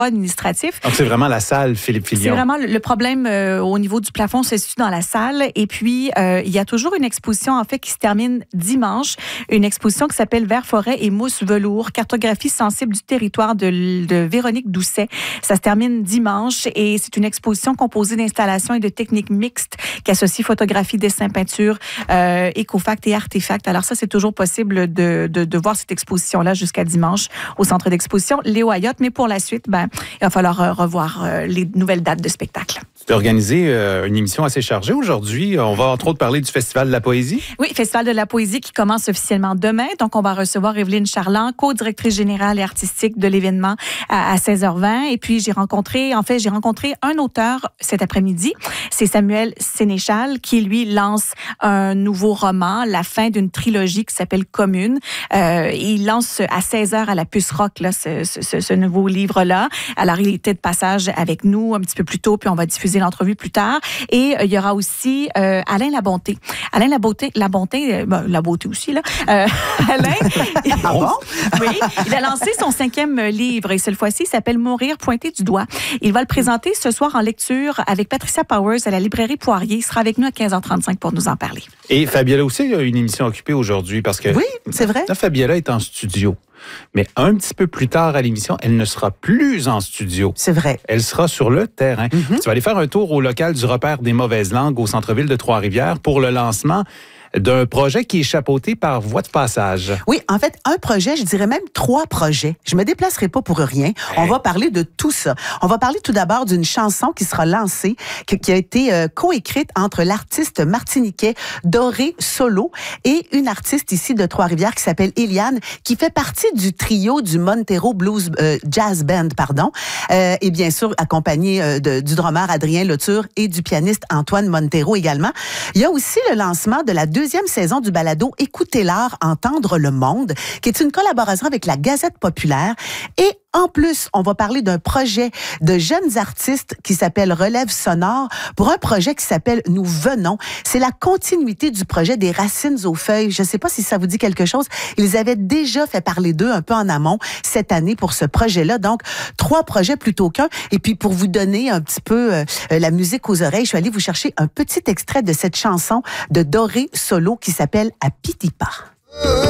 administratif. Donc, c'est vraiment la salle Philippe Filion. C'est vraiment le problème au niveau du plafond se situe dans la salle. Et puis, il y a toujours une exposition, en fait, qui se termine dimanche. Une exposition qui s'appelle Vert, forêt et mousse velours, cartographie sensible du territoire de Véronique Doucet. Ça se termine dimanche et c'est une exposition composée d'installations et de techniques mixtes qui associent photographie, dessin, peinture, écofact et artefacts. Alors ça, c'est toujours possible de voir cette exposition-là jusqu'à dimanche au centre d'exposition Léo Ayotte. Mais pour la suite, il va falloir revoir les nouvelles dates de spectacle. Tu as organisé une émission assez chargée aujourd'hui. On va entre autres parler du Festival de la poésie. Oui, Festival de la poésie qui commence officiellement demain. Donc, on va recevoir Evelyne Charland, co-directrice générale et artistique de l'événement à 16h20. Et puis, j'ai rencontré un auteur cet après-midi. C'est Samuel Sénéchal qui, lui, lance un nouveau roman, la fin d'une trilogie qui s'appelle Commune. Il lance à 16h à la Puce Rock là, ce nouveau livre-là. Alors, il était de passage avec nous un petit peu plus tôt, puis on va diffuser l'entrevue plus tard. Et il y aura aussi Alain Labonté. Alain Labonté, la beauté aussi, là. Alain, ah bon? Oui, il a lancé son 5e livre et cette fois-ci, il s'appelle Mourir pointé du doigt. Il va le présenter ce soir en lecture avec Patricia Powers à la librairie Poirier. Il sera avec nous à 15h35 pour nous en parler. Et Fabiola aussi a une émission occupée aujourd'hui parce que... Oui, c'est vrai. Là, Fabiola est en studio. Mais un petit peu plus tard à l'émission, elle ne sera plus en studio. C'est vrai. Elle sera sur le terrain. Mm-hmm. Tu vas aller faire un tour au local du repère des mauvaises langues au centre-ville de Trois-Rivières pour le lancement d'un projet qui est chapeauté par Voix de passage. Oui, en fait, un projet, je dirais même 3 projets. Je me déplacerai pas pour rien. On va parler de tout ça. On va parler tout d'abord d'une chanson qui sera lancée, qui a été coécrite entre l'artiste martiniquais Doré Solo et une artiste ici de Trois-Rivières qui s'appelle Eliane, qui fait partie du trio du Montero Blues Jazz Band, et bien sûr accompagnée du drummer Adrien Lauture et du pianiste Antoine Montero également. Il y a aussi le lancement de la 2e saison du balado Écouter l'art, entendre le monde, qui est une collaboration avec la Gazette populaire. Et en plus, on va parler d'un projet de jeunes artistes qui s'appelle Relève sonore pour un projet qui s'appelle Nous venons. C'est la continuité du projet des Racines aux feuilles. Je ne sais pas si ça vous dit quelque chose. Ils avaient déjà fait parler d'eux un peu en amont cette année pour ce projet-là. Donc, 3 projets plutôt qu'un. Et puis, pour vous donner un petit peu la musique aux oreilles, je suis allée vous chercher un petit extrait de cette chanson de Doré Solo qui s'appelle À Pitipa.